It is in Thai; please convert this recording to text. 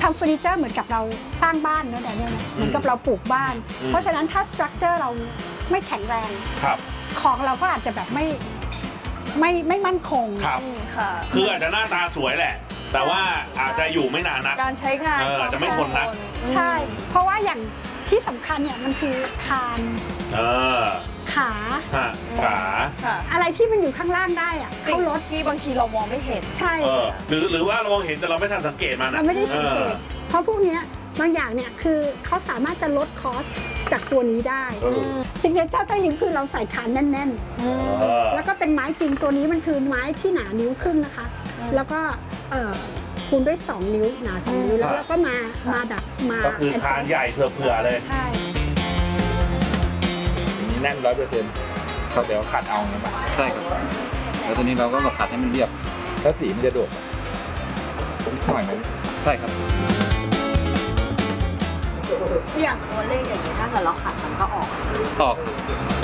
ำเฟอร์นิเจอร์เหมือนกับเราสร้างบ้านเนอะแต่เนี่ยเหมือนกับเราปลูกบ้าน เพราะฉะนั้นถ้าสตรัคเจอร์เราไม่แข็งแรงของเราก็อาจจะแบบไม่มั่นคงครับคืออาจจะหน้าตาสวยแหละ แต่ว่าอาจจะอยู่ไม่นานนักการใช้งานอาจจะไม่ทนนักใช่เพราะว่าอย่างที่สำคัญเนี่ยมันคือคานขาอะไรที่มันอยู่ข้างล่างได้อะเขาลดที่บางทีเรามองไม่เห็นใช่หรือว่าเรามองเห็นแต่เราไม่ทันสังเกตมันเราไม่ได้สังเกตเพราะพวกนี้บางอย่างเนี่ยคือเขาสามารถจะลดคอสจากตัวนี้ได้สิ่งที่เจ้าใต้นิ้วคือเราใส่คานแน่นๆแล้วก็เป็นไม้จริงตัวนี้มันคือไม้ที่หนานิ้วครึ่งนะคะแล้วก็คูณด้วย2 นิ้วหนา2 นิ้วแล้วก็มาแบบมาก็คือคานใหญ่เผื่อเลยใช่นี้แน่น100%เขาเดี๋ยวขัดเอาไงบ้างใช่ครับแล้วตัวนี้เราก็มาขัดให้มันเรียบแล้วสีมันจะโดดหน่อยไหมใช่ครับอย่างตัวเลขอย่างนี้ถ้าเกิดเราขัดมันก็ออก